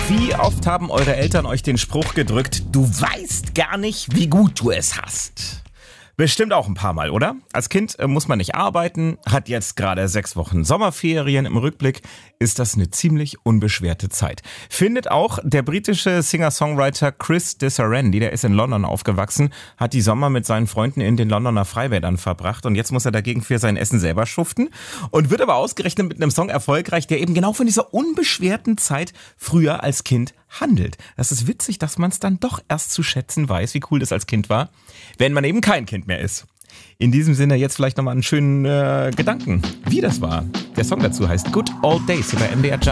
Wie oft haben eure Eltern euch den Spruch gedrückt, du weißt gar nicht, wie gut du es hast? Bestimmt auch ein paar Mal, oder? Als Kind muss man nicht arbeiten, hat jetzt gerade 6 Wochen Sommerferien. Im Rückblick ist das eine ziemlich unbeschwerte Zeit. Findet auch der britische Singer-Songwriter Chris Disarandi, der ist in London aufgewachsen, hat die Sommer mit seinen Freunden in den Londoner Freibädern verbracht und jetzt muss er dagegen für sein Essen selber schuften und wird aber ausgerechnet mit einem Song erfolgreich, der eben genau von dieser unbeschwerten Zeit früher als Kind handelt. Das ist witzig, dass man es dann doch erst zu schätzen weiß, wie cool das als Kind war, wenn man eben kein Kind mehr ist. In diesem Sinne jetzt vielleicht nochmal einen schönen Gedanken, wie das war. Der Song dazu heißt Good Old Days über MDR Jump.